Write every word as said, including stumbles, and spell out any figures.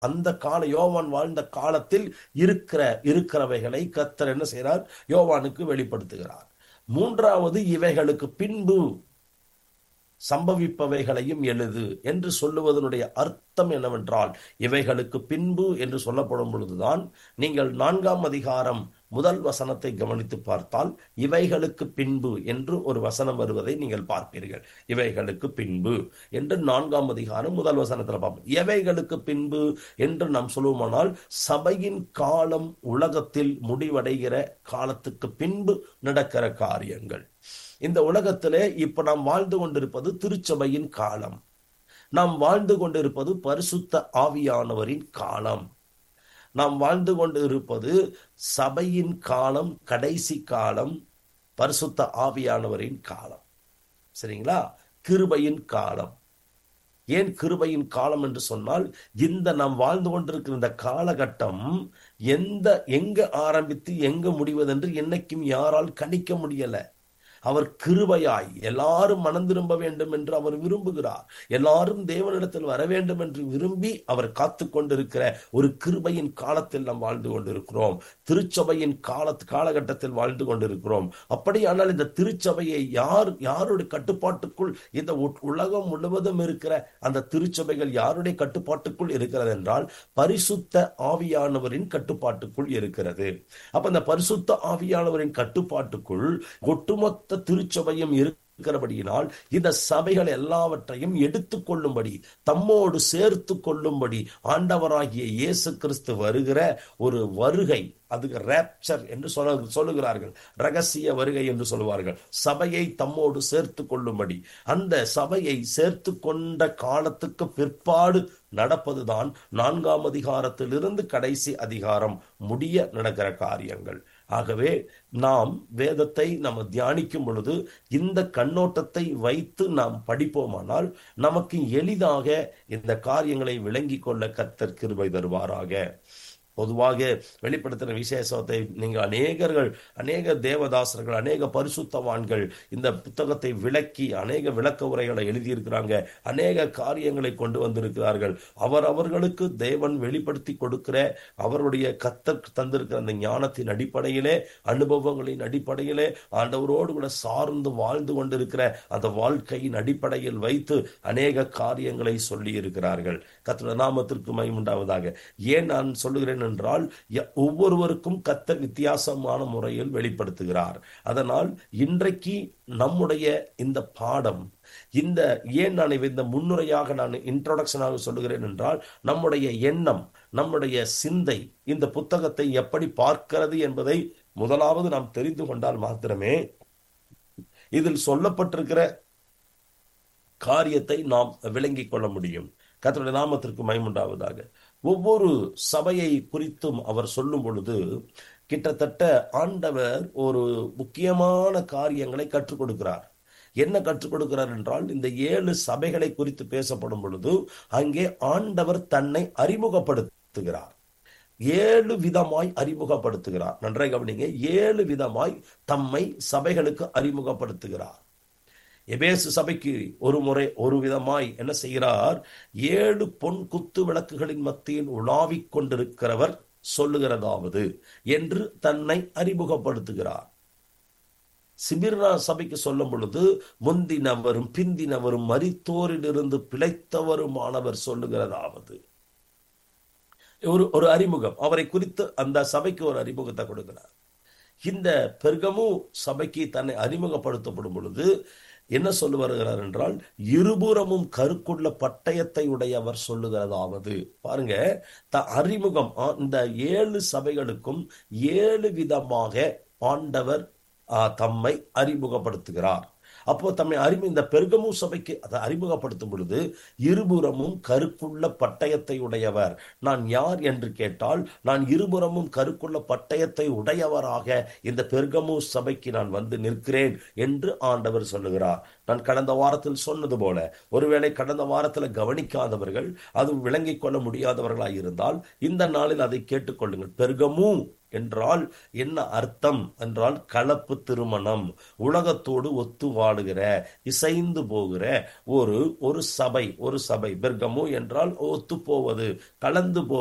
அந்த கால யோவான் வாழ்ந்த காலத்தில் இருக்கிற இருக்கிறவைகளை கர்த்தர் என்ன செய்கிறார்? யோவானுக்கு வெளிப்படுத்துகிறார். மூன்றாவது, இவைகளுக்கு பின்பு சம்பவிப்பவைகளையும் எழுது என்று சொல்லுவதனுடைய அர்த்தம் என்னவென்றால், இவைகளுக்கு பின்பு என்று சொல்லப்படும் பொழுதுதான் நீங்கள் நான்காம் அதிகாரம் முதல் வசனத்தை கவனித்து பார்த்தால் இவைகளுக்கு பின்பு என்று ஒரு வசனம் வருவதை நீங்கள் பார்ப்பீர்கள். இவைகளுக்கு பின்பு என்று நான்காம் அதிகாரம் முதல் வசனத்தில் பார்ப்போம். எவைகளுக்கு பின்பு என்று நாம் சொல்லுவோமானால், சபையின் காலம் உலகத்தில் முடிவடைகிற காலத்துக்கு பின்பு நடக்கிற காரியங்கள். இந்த உலகத்திலே இப்ப நாம் வாழ்ந்து கொண்டிருப்பது திருச்சபையின் காலம். நாம் வாழ்ந்து கொண்டிருப்பது பரிசுத்த ஆவியானவரின் காலம். நாம் வாழ்ந்து கொண்டு இருப்பது சபையின் காலம், கடைசி காலம், பரிசுத்த ஆவியானவரின் காலம். சரிங்களா? கிருபையின் காலம். ஏன் கிருபையின் காலம் என்று சொன்னால், இந்த நாம் வாழ்ந்து கொண்டிருக்கிற இந்த காலகட்டம் எந்த எங்க ஆரம்பித்து எங்க முடிவதென்று என்னைக்கும் யாரால் கணிக்க முடியல. அவர் கிருபையாய் எல்லாரும் மனம் திரும்ப வேண்டும் என்று அவர் விரும்புகிறார். எல்லாரும் தேவனிடத்தில் வர வேண்டும் என்று விரும்பி அவர் காத்து கொண்டிருக்கிற ஒரு கிருபையின் காலத்தில் நாம் வாழ்ந்து கொண்டிருக்கிறோம். திருச்சபையின் கால காலகட்டத்தில் வாழ்ந்து கொண்டிருக்கிறோம். அப்படியானால் இந்த திருச்சபையை யார் யாருடைய கட்டுப்பாட்டுக்குள், இந்த உலகம் முழுவதும் இருக்கிற அந்த திருச்சபைகள் யாருடைய கட்டுப்பாட்டுக்குள் இருக்கிறது என்றால், பரிசுத்த ஆவியானவரின் கட்டுப்பாட்டுக்குள் இருக்கிறது. அப்ப இந்த பரிசுத்த ஆவியானவரின் கட்டுப்பாட்டுக்குள் ஒட்டுமொத்த திருச்சபையும் இருக்கிறபடியினால் இந்த சபைகள் எல்லாவற்றையும் எடுத்துக் கொள்ளும்படி, தம்மோடு சேர்த்து கொள்ளும்படி ஆண்டவராகிய இயேசு கிறிஸ்து வருகிற ஒரு வருகை, அதுக்கு ரேப்சர் என்று சொல்ல சொல்லுகிறார்கள். ரகசிய வருகை என்று சொல்லுவார்கள். சபையை தம்மோடு சேர்த்து கொள்ளும்படி, அந்த சபையை சேர்த்து கொண்ட காலத்துக்கு பிற்பாடு நடப்பதுதான் நான்காம் அதிகாரத்திலிருந்து கடைசி அதிகாரம் முடிய நடக்கிற காரியங்கள். ஆகவே நாம் வேதத்தை நம்ம தியானிக்கும் பொழுது இந்த கண்ணோட்டத்தை வைத்து நாம் படிப்போமானால் நமக்கு எளிதாக இந்த காரியங்களை விளங்கிக் கொள்ள கர்த்தர் கிருபை தருவாராக. பொதுவாக வெளிப்படுத்தின விசேஷத்தை நீங்கள் அநேகர்கள், அநேக தேவதாசர்கள், அநேக பரிசுத்தவான்கள் இந்த புத்தகத்தை விளக்கி அநேக விளக்க உரைகளை எழுதியிருக்கிறாங்க. அநேக காரியங்களை கொண்டு வந்திருக்கிறார்கள். அவர் அவர்களுக்கு தேவன் வெளிப்படுத்தி கொடுக்கிற அவருடைய கர்த்தர் தந்திருக்கிற அந்த ஞானத்தின் அடிப்படையிலே, அனுபவங்களின் அடிப்படையிலே, ஆண்டவரோடு கூட சார்ந்து வாழ்ந்து கொண்டிருக்கிற அந்த வாழ்க்கையின் அடிப்படையில் வைத்து அநேக காரியங்களை சொல்லி இருக்கிறார்கள். கர்த்தருடைய நாமத்திற்கு மகிமை உண்டாவதாக. ஏன் நான் சொல்லுகிறேன் என்றால், ஒவ்வொருவருக்கும் கர்த்தர் வித்தியாசமான முறையில் வெளிப்படுத்துகிறார். அதனால் இன்றைக்கு நம்முடைய இந்த பாடம், இந்த ஏன் நான் இந்த முன்னுரையாக நான் இன்ட்ரோடக்ஷனாக சொல்லுகிறேன் என்றால், நம்முடைய எண்ணம், நம்முடைய சிந்தை இந்த புத்தகத்தை எப்படி பார்க்கிறது என்பதை முதலாவது நாம் தெரிந்து கொண்டால் மாத்திரமே இதில் சொல்லப்பட்டிருக்கிற காரியத்தை நாம் விளங்கிக் கொள்ள முடியும். கர்த்தருடைய நாமத்திற்கு மகிமை உண்டாவதாக. ஒவ்வொரு சபையை குறித்தும் அவர் சொல்லும் பொழுது கிட்டத்தட்ட ஆண்டவர் ஒரு முக்கியமான காரியங்களை கற்றுக் கொடுக்கிறார். என்ன கற்றுக் கொடுக்கிறார் என்றால், இந்த ஏழு சபைகளை குறித்து பேசப்படும் பொழுது அங்கே ஆண்டவர் தன்னை அறிமுகப்படுத்துகிறார். ஏழு விதமாய் அறிமுகப்படுத்துகிறார். நன்றாக கவனிங்க. ஏழு விதமாய் தம்மை சபைகளுக்கு அறிமுகப்படுத்துகிறார். எபேசு சபைக்கு ஒரு முறை ஒரு விதமாய் என்ன செய்கிறார்? ஏழு பொன் குத்து விளக்குகளின் மத்தியில் உலாவிக் கொண்டிருக்கிறவர் சொல்லுகிறதாவது என்று தன்னை அறிமுகப்படுத்துகிறார். சிமிர்னா சபைக்கு சொல்லும் பொழுது முந்தினவரும் பிந்தினவரும் மரித்தோரிலிருந்து பிழைத்தவருமானவர் சொல்லுகிறதாவது ஒரு ஒரு அறிமுகம். அவரை குறித்து அந்த சபைக்கு ஒரு அறிமுகத்தை கொடுக்கிறார். இந்த பெர்கமு சபைக்கு தன்னை அறிமுகப்படுத்தப்படும் பொழுது என்ன சொல்லு வருகிறார் என்றால், இருபுறமும் கருக்குள்ள பட்டயத்தை உடையவர் சொல்லுகிறதாவது. பாருங்க, த அறிமுகம் இந்த ஏழு சபைகளுக்கும் ஏழு விதமாக ஆண்டவர் தம்மை அறிமுகப்படுத்துகிறார். அப்போ தம்மை அறிமு இந்த பெர்கமு சபைக்கு அதை அறிமுகப்படுத்தும் பொழுது இருபுறமும் கருக்குள்ள பட்டயத்தை உடையவர். நான் யார் என்று கேட்டால், நான் இருபுறமும் கருக்குள்ள பட்டயத்தை உடையவராக இந்த பெர்கமு சபைக்கு நான் வந்து நிற்கிறேன் என்று ஆண்டவர் சொல்லுகிறார். நான் கடந்த வாரத்தில் சொன்னது போல, ஒருவேளை கடந்த வாரத்தில் கவனிக்காதவர்கள், அது விளங்கிக் கொள்ள முடியாதவர்களாக இருந்தால் இந்த நாளில் அதை கேட்டுக்கொள்ளுங்கள். பெர்கமு என்றால் என்ன அர்த்தம் என்றால் கலப்பு திருமணம், உலகத்தோடு ஒத்து வாழுகிற, இசைந்து போகிற ஒரு ஒரு சபை ஒரு சபை. பெர்கமு என்றால் ஒத்து போவது, கலந்து போ